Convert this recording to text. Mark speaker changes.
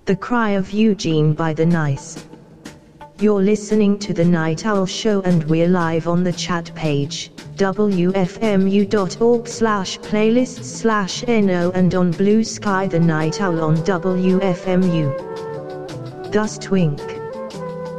Speaker 1: The Cry of Eugene by The Nice. You're listening to The Night Owl Show and we're live on the chat page, wfmu.org/playlists/no, and on Blue Sky The Night Owl on WFMU. Dust Wink.